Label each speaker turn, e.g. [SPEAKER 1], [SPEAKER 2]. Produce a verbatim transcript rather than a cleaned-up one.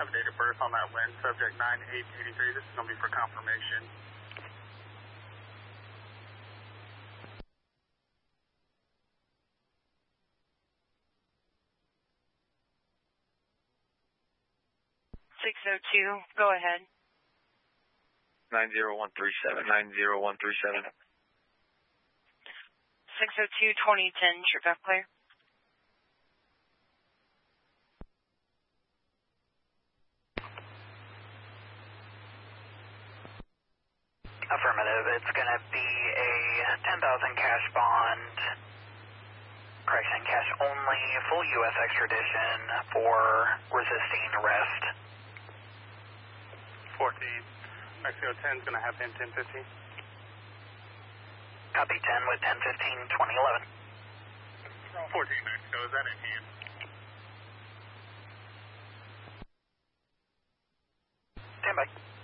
[SPEAKER 1] have date of birth on that lens, subject nine eight eighty-three. This is going to be for confirmation.
[SPEAKER 2] six oh two, go ahead.
[SPEAKER 3] nine zero one three seven, nine zero one three seven.
[SPEAKER 2] six oh two, twenty ten, trip F clear.
[SPEAKER 4] Affirmative. It's going to be a ten thousand cash bond, correction, cash only, full U S extradition for resisting arrest.
[SPEAKER 1] fourteen. Mexico ten is going to have him ten fifteen.
[SPEAKER 4] Copy ten with ten fifteen, twenty eleven.
[SPEAKER 1] fourteen Mexico, is that in hand?
[SPEAKER 4] Stand by.